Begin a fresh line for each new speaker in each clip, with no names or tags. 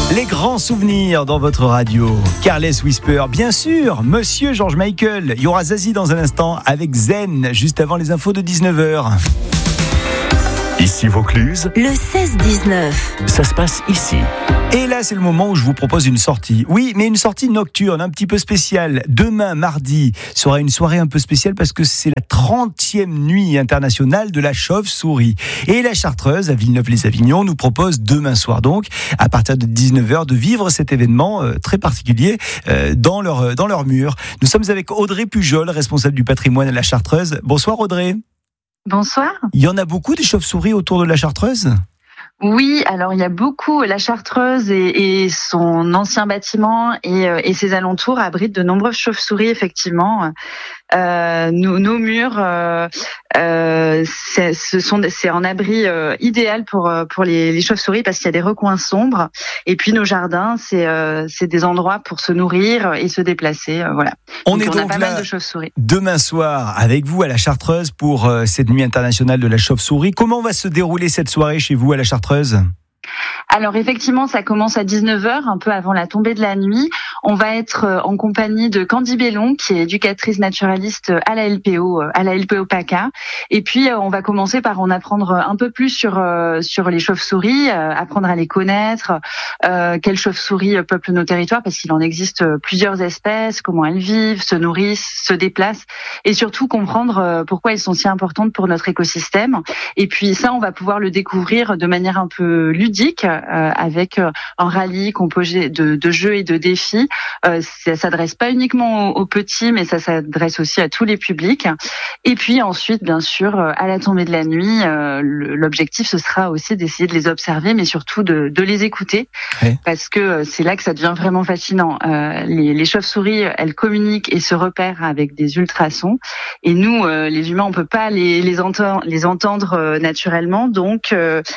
Les grands souvenirs dans votre radio. Careless Whisper, bien sûr. Monsieur George Michael. Il y aura Zazie dans un instant avec Zen, juste avant les infos de 19h.
Ici Vaucluse.
Le 16-19.
Ça se passe ici.
Et là, c'est le moment où je vous propose une sortie. Oui, mais une sortie nocturne, un petit peu spéciale. Demain, mardi, sera une soirée un peu spéciale parce que c'est la 30e nuit internationale de la chauve-souris. Et la Chartreuse, à Villeneuve-les-Avignon, nous propose demain soir donc, à partir de 19h, de vivre cet événement très particulier dans leur mur. Nous sommes avec Audrey Pujol, responsable du patrimoine à la Chartreuse. Bonsoir Audrey.
Bonsoir.
Il y en a beaucoup des chauves-souris autour de la Chartreuse ?
Oui, alors il y a beaucoup, la Chartreuse et son ancien bâtiment et ses alentours abritent de nombreuses chauves-souris, effectivement. Nos murs, c'est un abri idéal pour les chauves-souris parce qu'il y a des recoins sombres. Et puis nos jardins, c'est des endroits pour se nourrir et se déplacer. Voilà.
On a
pas mal de chauves-souris.
Demain soir avec vous à la Chartreuse pour cette nuit internationale de la chauve-souris. Comment va se dérouler cette soirée chez vous à la Chartreuse ?
Alors effectivement, ça commence à 19h, un peu avant la tombée de la nuit. On va être en compagnie de Candy Bellon, qui est éducatrice naturaliste à la LPO PACA. Et puis on va commencer par en apprendre un peu plus sur les chauves-souris, apprendre à les connaître, quelles chauves-souris peuplent nos territoires, parce qu'il en existe plusieurs espèces, comment elles vivent, se nourrissent, se déplacent, et surtout comprendre pourquoi elles sont si importantes pour notre écosystème. Et puis ça, on va pouvoir le découvrir de manière un peu ludique, avec un rallye composé de jeux et de défis. Ça s'adresse pas uniquement aux petits, mais ça s'adresse aussi à tous les publics. Et puis ensuite, bien sûr, à la tombée de la nuit, l'objectif ce sera aussi d'essayer de les observer, mais surtout de les écouter, oui. Parce que c'est là que ça devient vraiment fascinant. Les chauves-souris, elles communiquent et se repèrent avec des ultrasons, et nous, les humains, on peut pas les entendre naturellement. Donc,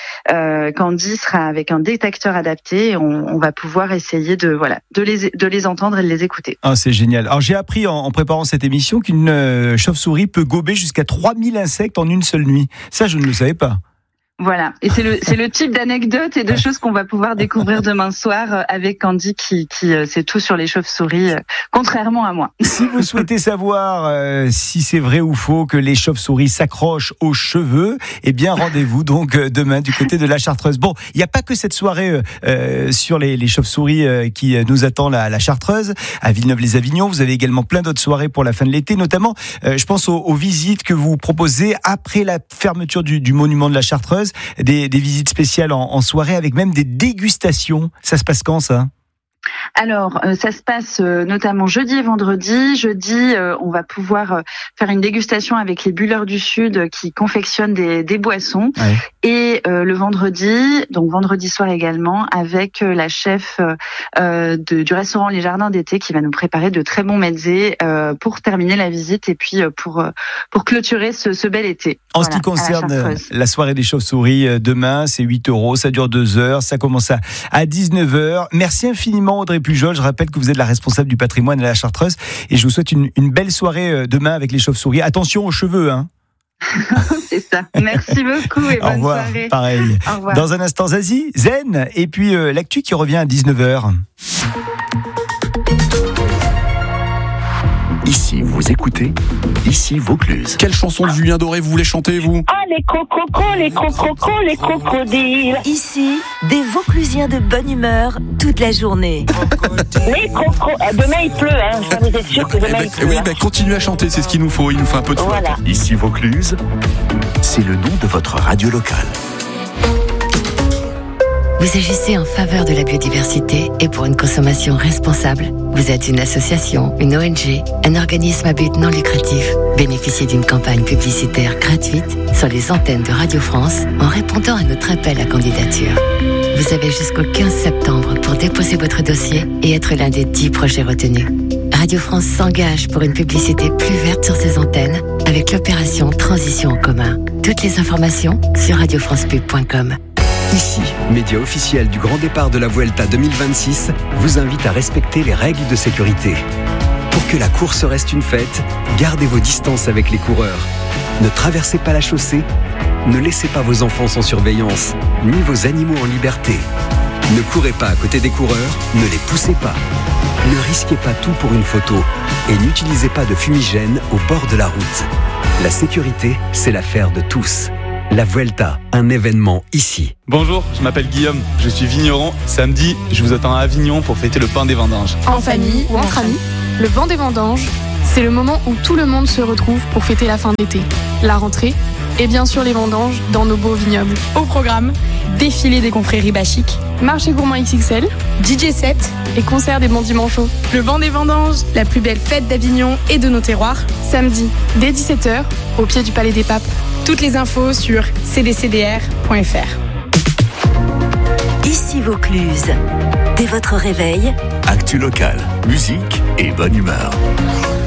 Candy sera avec un détecteur adapté et on va pouvoir essayer de les entendre et de les écouter.
Ah, c'est génial. Alors j'ai appris en préparant cette émission qu'une chauve-souris peut gober jusqu'à 3000 insectes en une seule nuit. Ça, je ne le savais pas.
Voilà, et c'est le type d'anecdotes et de choses qu'on va pouvoir découvrir demain soir avec Candy qui sait tout sur les chauves-souris, contrairement à moi.
Si vous souhaitez savoir si c'est vrai ou faux que les chauves-souris s'accrochent aux cheveux, eh bien rendez-vous donc demain du côté de la Chartreuse. Bon, il n'y a pas que cette soirée sur les chauves-souris qui nous attend la Chartreuse, à Villeneuve-les-Avignon. Vous avez également plein d'autres soirées pour la fin de l'été, notamment je pense aux visites que vous proposez après la fermeture du monument de la Chartreuse. Des visites spéciales en soirée avec même des dégustations. Ça se passe quand ça ?
Alors, ça se passe notamment jeudi et vendredi. Jeudi, on va pouvoir faire une dégustation avec les Bulleurs du Sud qui confectionnent des boissons. Ouais. Et le vendredi, donc vendredi soir également, avec la chef du restaurant Les Jardins d'été qui va nous préparer de très bons mezzés pour terminer la visite et puis pour clôturer ce bel été.
En ce qui concerne la soirée des chauves-souris, demain, c'est 8 €, ça dure 2 heures, ça commence à 19h. Merci infiniment Audrey Pujol, je rappelle que vous êtes la responsable du patrimoine à la Chartreuse et je vous souhaite une belle soirée demain avec les chauves-souris. Attention aux cheveux, hein.
C'est ça. Merci beaucoup et bonne soirée.
Pareil. Au revoir. Dans un instant, Zazie, Zen et puis l'actu qui revient à 19h.
Ici, vous écoutez, ici Vaucluse.
Quelle chanson de Julien Doré vous voulez chanter, vous ?
Ah, les crococos, les crococos, les crocodiles.
Ici, des Vauclusiens de bonne humeur toute la journée.
Les crocos. Demain, il pleut, hein. Ça, vous êtes sûr que demain, il pleut.
Oui, continuez à chanter, c'est ce qu'il nous faut. Il nous faut un peu de flotte.
Voilà.
Ici Vaucluse, c'est le nom de votre radio locale.
Vous agissez en faveur de la biodiversité et pour une consommation responsable. Vous êtes une association, une ONG, un organisme à but non lucratif. Bénéficiez d'une campagne publicitaire gratuite sur les antennes de Radio France en répondant à notre appel à candidature. Vous avez jusqu'au 15 septembre pour déposer votre dossier et être l'un des 10 projets retenus. Radio France s'engage pour une publicité plus verte sur ses antennes avec l'opération Transition en commun. Toutes les informations sur radiofrancepub.com.
Ici, média officiel du grand départ de la Vuelta 2026, vous invite à respecter les règles de sécurité. Pour que la course reste une fête, gardez vos distances avec les coureurs. Ne traversez pas la chaussée, ne laissez pas vos enfants sans surveillance, ni vos animaux en liberté. Ne courez pas à côté des coureurs, ne les poussez pas. Ne risquez pas tout pour une photo et n'utilisez pas de fumigène au bord de la route. La sécurité, c'est l'affaire de tous. La Vuelta, un événement ici.
Bonjour, je m'appelle Guillaume, je suis vigneron. Samedi, je vous attends à Avignon pour fêter le pain des vendanges.
En famille ou entre amis, le vent des vendanges, c'est le moment où tout le monde se retrouve pour fêter la fin d'été, la rentrée et bien sûr les vendanges dans nos beaux vignobles.
Au programme, défilé des confréries bachiques,
marché gourmand XXL,
DJ set
et concert des bons dimanches.
Le vent des vendanges, la plus belle fête d'Avignon et de nos terroirs.
Samedi, dès 17h, au pied du Palais des Papes.
Toutes les infos sur cdcdr.fr.
Ici Vaucluse. Dès votre réveil,
Actu locale, musique et bonne humeur.